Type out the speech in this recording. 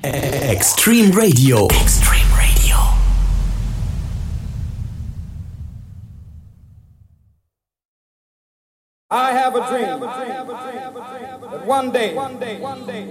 Extreme Radio. Extreme Radio. I have a dream that one day